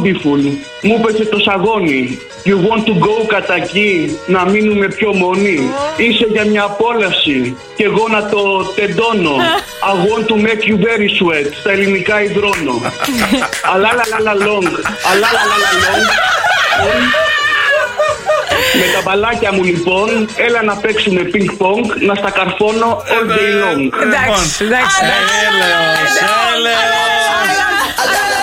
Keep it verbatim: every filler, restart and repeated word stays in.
beautiful. Μου πέσε το σαγόνι. You want to go κατά εκεί, να μείνουμε πιο μόνοι. Είσαι για μια απόλαυση και εγώ να το τεντώνω. I want to make you very sweat. Στα ελληνικά υδρώνω. Αλάλαλαλα long. Αλάλαλαλα long. Με τα μπαλάκια μου λοιπόν, έλα να παίξουμε ping pong, να στα καρφώνω all day long. Εντάξει, εντάξει. Έλεος, έλεος.